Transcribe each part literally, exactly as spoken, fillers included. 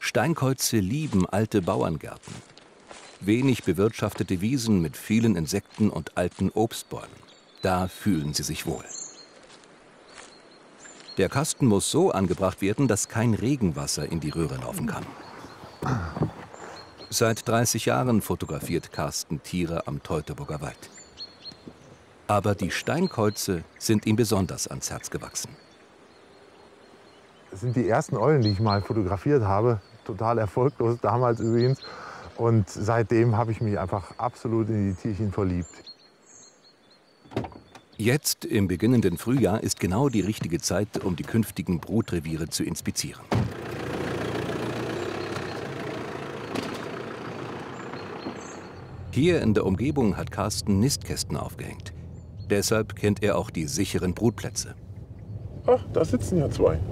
Steinkäuze lieben alte Bauerngärten. Wenig bewirtschaftete Wiesen mit vielen Insekten und alten Obstbäumen. Da fühlen sie sich wohl. Der Kasten muss so angebracht werden, dass kein Regenwasser in die Röhre laufen kann. Seit dreißig Jahren fotografiert Carsten Tiere am Teutoburger Wald. Aber die Steinkäuze sind ihm besonders ans Herz gewachsen. Das sind die ersten Eulen, die ich mal fotografiert habe. Total erfolglos damals übrigens. Und seitdem habe ich mich einfach absolut in die Tierchen verliebt. Jetzt, im beginnenden Frühjahr, ist genau die richtige Zeit, um die künftigen Brutreviere zu inspizieren. Hier in der Umgebung hat Carsten Nistkästen aufgehängt. Deshalb kennt er auch die sicheren Brutplätze. Ach, da sitzen ja zwei.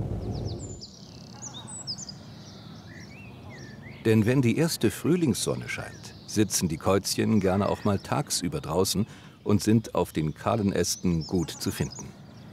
Denn wenn die erste Frühlingssonne scheint, sitzen die Käuzchen gerne auch mal tagsüber draußen und sind auf den kahlen Ästen gut zu finden.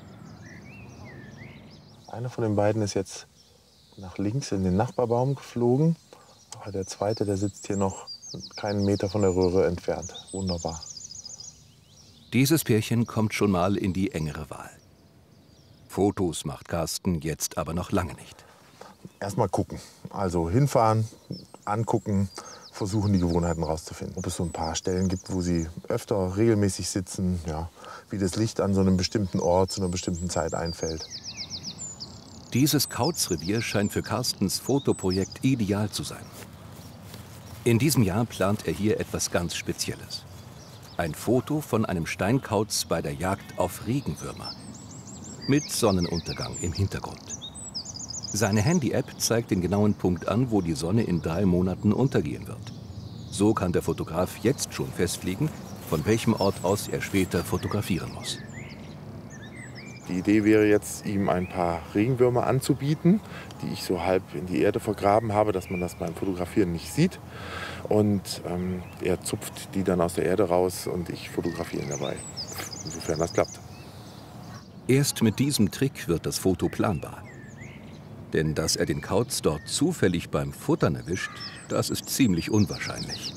Einer von den beiden ist jetzt nach links in den Nachbarbaum geflogen. Aber der zweite, der sitzt hier noch keinen Meter von der Röhre entfernt. Wunderbar. Dieses Pärchen kommt schon mal in die engere Wahl. Fotos macht Carsten jetzt aber noch lange nicht. Erstmal gucken. Also hinfahren, angucken, versuchen die Gewohnheiten rauszufinden. Ob es so ein paar Stellen gibt, wo sie öfter regelmäßig sitzen, ja, wie das Licht an so einem bestimmten Ort zu einer bestimmten Zeit einfällt. Dieses Kauzrevier scheint für Carstens Fotoprojekt ideal zu sein. In diesem Jahr plant er hier etwas ganz Spezielles. Ein Foto von einem Steinkauz bei der Jagd auf Regenwürmer. Mit Sonnenuntergang im Hintergrund. Seine Handy-App zeigt den genauen Punkt an, wo die Sonne in drei Monaten untergehen wird. So kann der Fotograf jetzt schon festlegen, von welchem Ort aus er später fotografieren muss. Die Idee wäre jetzt, ihm ein paar Regenwürmer anzubieten, die ich so halb in die Erde vergraben habe, dass man das beim Fotografieren nicht sieht. Und ähm, er zupft die dann aus der Erde raus und ich fotografiere ihn dabei, insofern das klappt. Erst mit diesem Trick wird das Foto planbar. Denn dass er den Kauz dort zufällig beim Futtern erwischt, das ist ziemlich unwahrscheinlich.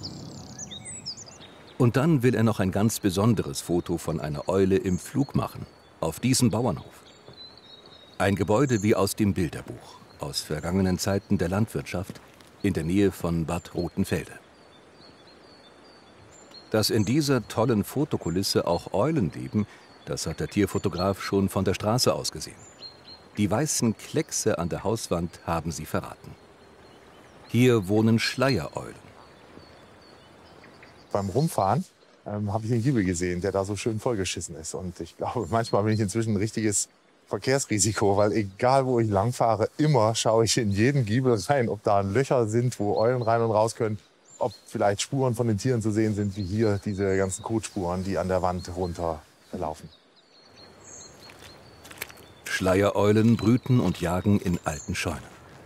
Und dann will er noch ein ganz besonderes Foto von einer Eule im Flug machen, auf diesem Bauernhof. Ein Gebäude wie aus dem Bilderbuch, aus vergangenen Zeiten der Landwirtschaft, in der Nähe von Bad Rotenfelde. Dass in dieser tollen Fotokulisse auch Eulen leben, das hat der Tierfotograf schon von der Straße aus gesehen. Die weißen Kleckse an der Hauswand haben sie verraten. Hier wohnen Schleiereulen. Beim Rumfahren ähm, habe ich den Giebel gesehen, der da so schön vollgeschissen ist. Und ich glaube, manchmal bin ich inzwischen ein richtiges Verkehrsrisiko, weil egal wo ich lang fahre, immer schaue ich in jeden Giebel rein, ob da Löcher sind, wo Eulen rein und raus können, ob vielleicht Spuren von den Tieren zu sehen sind, wie hier diese ganzen Kotspuren, die an der Wand runterlaufen. Schleiereulen brüten und jagen in alten Scheunen.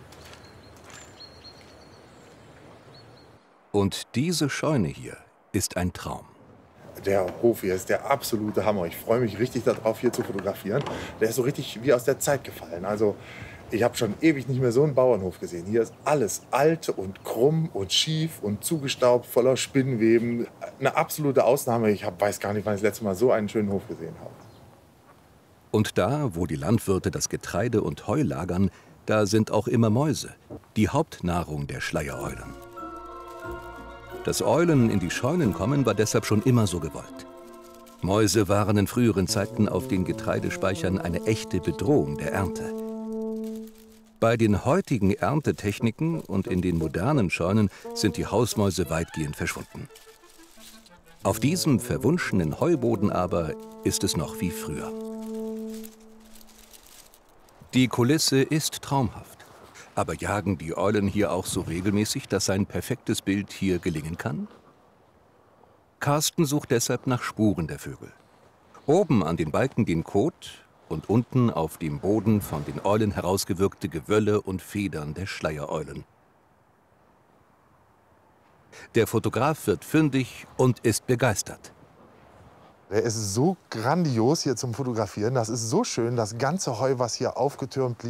Und diese Scheune hier ist ein Traum. Der Hof hier ist der absolute Hammer. Ich freue mich richtig darauf, hier zu fotografieren. Der ist so richtig wie aus der Zeit gefallen. Also ich habe schon ewig nicht mehr so einen Bauernhof gesehen. Hier ist alles alt und krumm und schief und zugestaubt, voller Spinnweben. Eine absolute Ausnahme. Ich hab, weiß gar nicht, wann ich das letzte Mal so einen schönen Hof gesehen habe. Und da, wo die Landwirte das Getreide und Heu lagern, da sind auch immer Mäuse, die Hauptnahrung der Schleiereulen. Dass Eulen in die Scheunen kommen, war deshalb schon immer so gewollt. Mäuse waren in früheren Zeiten auf den Getreidespeichern eine echte Bedrohung der Ernte. Bei den heutigen Erntetechniken und in den modernen Scheunen sind die Hausmäuse weitgehend verschwunden. Auf diesem verwunschenen Heuboden aber ist es noch wie früher. Die Kulisse ist traumhaft. Aber jagen die Eulen hier auch so regelmäßig, dass ein perfektes Bild hier gelingen kann? Carsten sucht deshalb nach Spuren der Vögel. Oben an den Balken den Kot und unten auf dem Boden von den Eulen herausgewirkte Gewölle und Federn der Schleiereulen. Der Fotograf wird fündig und ist begeistert. Der ist so grandios hier zum Fotografieren. Das ist so schön, das ganze Heu, was hier aufgetürmt liegt.